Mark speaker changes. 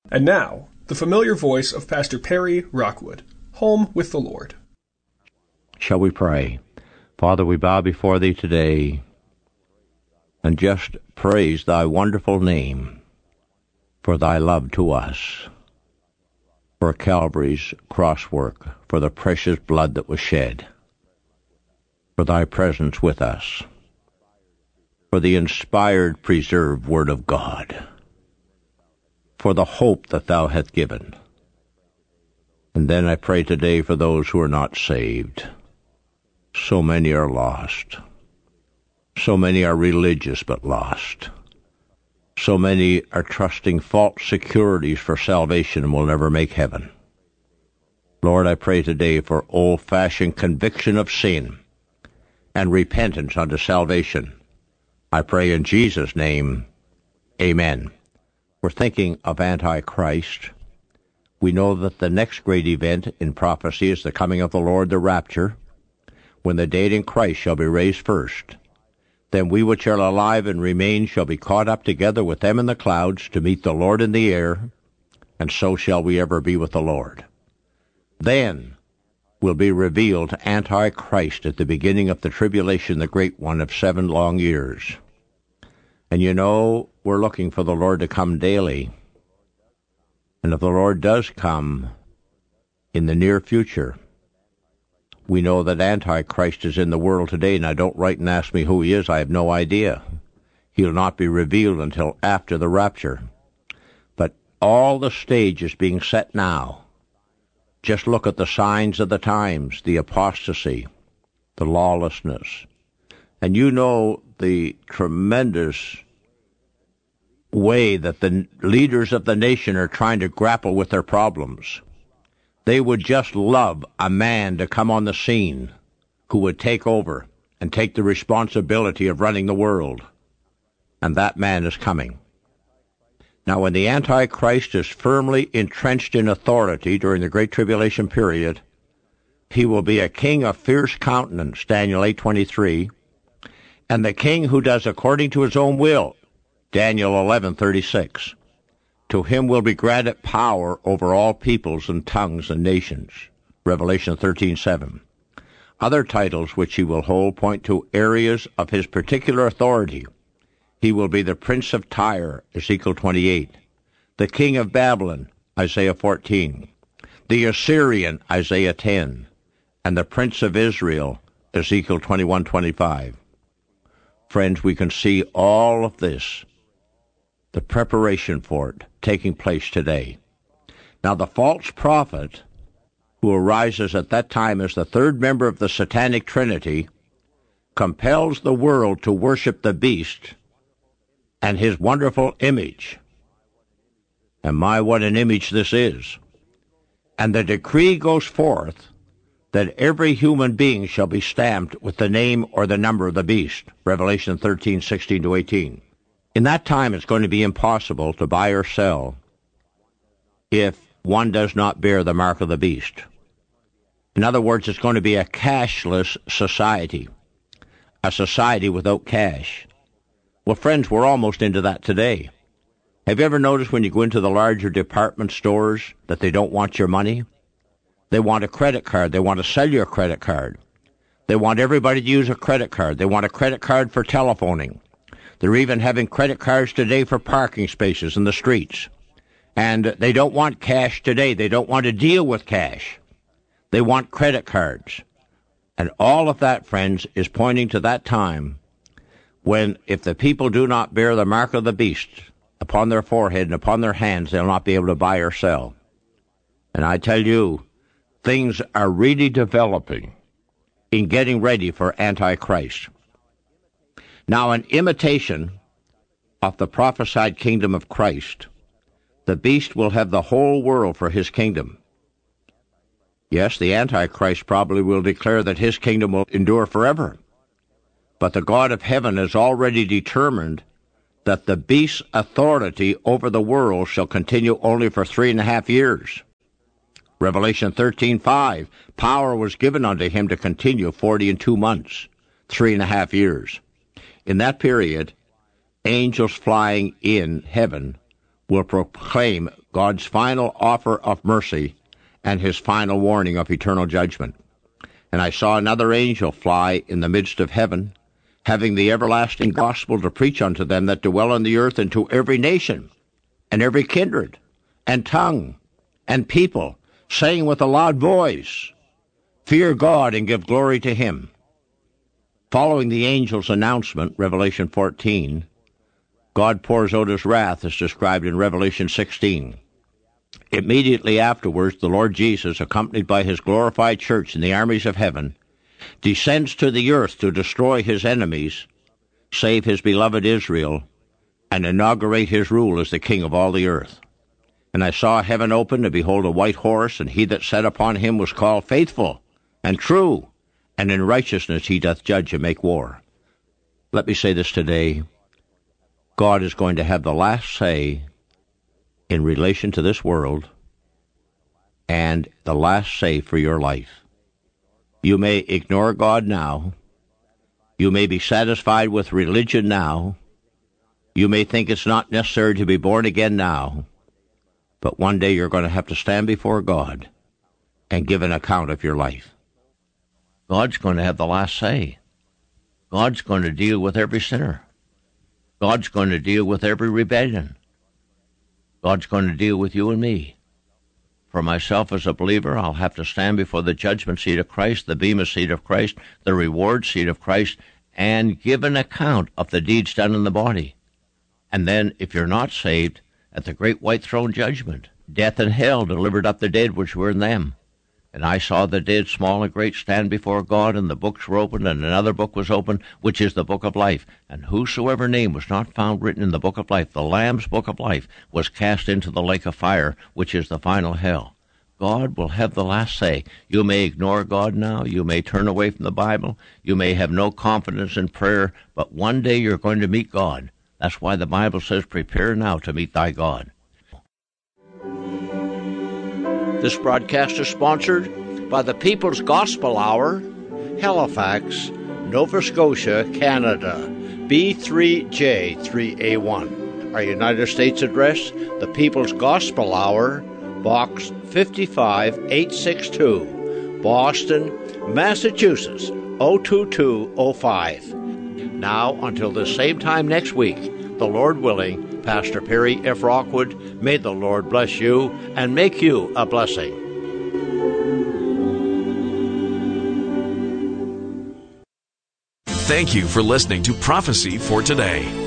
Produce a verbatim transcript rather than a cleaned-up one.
Speaker 1: And now, the familiar voice of Pastor Perry Rockwood, Home with the Lord.
Speaker 2: Shall we pray? Father, we bow before Thee today and just praise Thy wonderful name for Thy love to us, for Calvary's cross work, for the precious blood that was shed, for Thy presence with us, for the inspired, preserved Word of God, for the hope that Thou hast given. And then I pray today for those who are not saved. So many are lost. So many are religious but lost. So many are trusting false securities for salvation and will never make heaven. Lord, I pray today for old-fashioned conviction of sin and repentance unto salvation. I pray in Jesus' name, amen. We're thinking of Antichrist. We know that the next great event in prophecy is the coming of the Lord, the rapture, when the dead in Christ shall be raised first. Then we which are alive and remain shall be caught up together with them in the clouds to meet the Lord in the air, and so shall we ever be with the Lord. Then will be revealed Antichrist at the beginning of the tribulation, the great one of seven long years. And you know, we're looking for the Lord to come daily. And if the Lord does come in the near future, we know that Antichrist is in the world today. Now, don't write and ask me who he is. I have no idea. He'll not be revealed until after the rapture. But all the stage is being set now. Just look at the signs of the times, the apostasy, the lawlessness. And you know the tremendous way that the leaders of the nation are trying to grapple with their problems. They would just love a man to come on the scene who would take over and take the responsibility of running the world. And that man is coming. Now, when the Antichrist is firmly entrenched in authority during the Great Tribulation period, he will be a king of fierce countenance, Daniel eight twenty-three, and the king who does according to his own will, Daniel eleven thirty-six. To him will be granted power over all peoples and tongues and nations, Revelation thirteen seven. Other titles which he will hold point to areas of his particular authority. He will be the Prince of Tyre, Ezekiel twenty-eight, the King of Babylon, Isaiah fourteen, the Assyrian, Isaiah ten, and the Prince of Israel, Ezekiel twenty-one twenty-five. Friends, we can see all of this, the preparation for it, taking place today. Now, the false prophet, who arises at that time as the third member of the Satanic Trinity, compels the world to worship the beast and his wonderful image. And my, what an image this is. And the decree goes forth that every human being shall be stamped with the name or the number of the beast, Revelation thirteen sixteen to eighteen. In that time, it's going to be impossible to buy or sell if one does not bear the mark of the beast. In other words, it's going to be a cashless society, a society without cash. Well, friends, we're almost into that today. Have you ever noticed when you go into the larger department stores that they don't want your money? They want a credit card. They want to sell you a credit card. They want everybody to use a credit card. They want a credit card for telephoning. They're even having credit cards today for parking spaces in the streets. And they don't want cash today. They don't want to deal with cash. They want credit cards. And all of that, friends, is pointing to that time when, if the people do not bear the mark of the beast upon their forehead and upon their hands, they'll not be able to buy or sell. And I tell you, things are really developing in getting ready for Antichrist. Now, in imitation of the prophesied kingdom of Christ, the beast will have the whole world for his kingdom. Yes, the Antichrist probably will declare that his kingdom will endure forever. But the God of heaven has already determined that the beast's authority over the world shall continue only for three and a half years. Revelation thirteen five, power was given unto him to continue forty and two months, three and a half years. In that period, angels flying in heaven will proclaim God's final offer of mercy and his final warning of eternal judgment. And I saw another angel fly in the midst of heaven, having the everlasting gospel to preach unto them that dwell on the earth, and to every nation, and every kindred, and tongue, and people, saying with a loud voice, Fear God and give glory to him. Following the angel's announcement, Revelation fourteen, God pours out his wrath as described in Revelation sixteen. Immediately afterwards, the Lord Jesus, accompanied by his glorified church and the armies of heaven, descends to the earth to destroy his enemies, save his beloved Israel, and inaugurate his rule as the king of all the earth. And I saw heaven open, and behold a white horse, and he that sat upon him was called Faithful and True, and in righteousness he doth judge and make war. Let me say this today. God is going to have the last say in relation to this world, and the last say for your life. You may ignore God now. You may be satisfied with religion now. You may think it's not necessary to be born again now. But one day you're going to have to stand before God and give an account of your life. God's going to have the last say. God's going to deal with every sinner. God's going to deal with every rebellion. God's going to deal with you and me. For myself as a believer, I'll have to stand before the judgment seat of Christ, the bema seat of Christ, the reward seat of Christ, and give an account of the deeds done in the body. And then, if you're not saved, at the great white throne judgment, death and hell delivered up the dead which were in them. And I saw the dead, small and great, stand before God, and the books were opened, and another book was opened, which is the book of life. And whosoever name was not found written in the book of life, the Lamb's book of life, was cast into the lake of fire, which is the final hell. God will have the last say. You may ignore God now. You may turn away from the Bible. You may have no confidence in prayer, but one day you're going to meet God. That's why the Bible says, prepare now to meet thy God. This broadcast is sponsored by the People's Gospel Hour, Halifax, Nova Scotia, Canada, B three J three A one. Our United States address, the People's Gospel Hour, Box five eight six two, Boston, Massachusetts, zero two two zero five. Now, until the same time next week, the Lord willing, Pastor Perry F. Rockwood, may the Lord bless you and make you a blessing.
Speaker 3: Thank you for listening to Prophecy for Today.